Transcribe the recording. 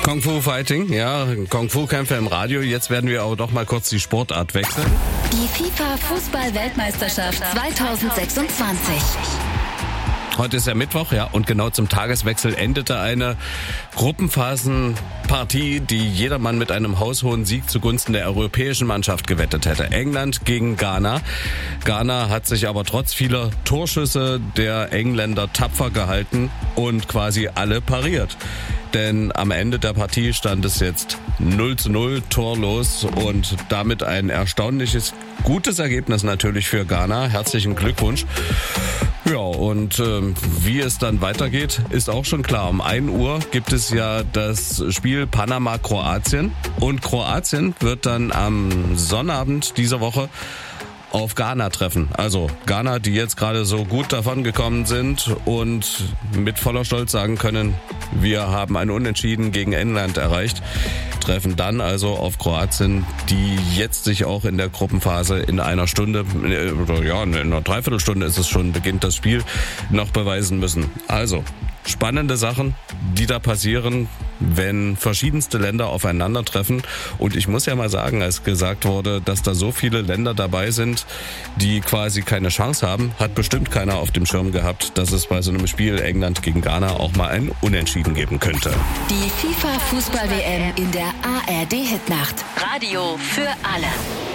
Kung Fu Fighting, ja, Kung Fu Kämpfe im Radio. Jetzt werden wir aber doch mal kurz die Sportart wechseln. Die FIFA Fußball-Weltmeisterschaft 2026. Heute ist ja Mittwoch, ja, und genau zum Tageswechsel endete eine Gruppenphasenpartie, die jedermann mit einem haushohen Sieg zugunsten der europäischen Mannschaft gewettet hätte. England gegen Ghana. Ghana hat sich aber trotz vieler Torschüsse der Engländer tapfer gehalten und quasi alle pariert. Denn am Ende der Partie stand es jetzt 0:0, torlos und damit ein erstaunliches, gutes Ergebnis natürlich für Ghana. Herzlichen Glückwunsch. Ja, und wie es dann weitergeht, ist auch schon klar. Um 1 Uhr gibt es ja das Spiel Panama-Kroatien. Und Kroatien wird dann am Sonnabend dieser Woche auf Ghana treffen. Also Ghana, die jetzt gerade so gut davon gekommen sind und mit voller Stolz sagen können, wir haben ein Unentschieden gegen England erreicht, treffen dann also auf Kroatien, die jetzt sich auch in der Gruppenphase in einer Stunde, oder ja, in einer Dreiviertelstunde ist es schon, beginnt das Spiel, noch beweisen müssen. Also spannende Sachen, die da passieren, wenn verschiedenste Länder aufeinandertreffen. Und ich muss ja mal sagen, als gesagt wurde, dass da so viele Länder dabei sind, die quasi keine Chance haben, hat bestimmt keiner auf dem Schirm gehabt, dass es bei so einem Spiel England gegen Ghana auch mal ein Unentschieden geben könnte. Die FIFA Fußball-WM in der ARD-Hitnacht. Radio für alle.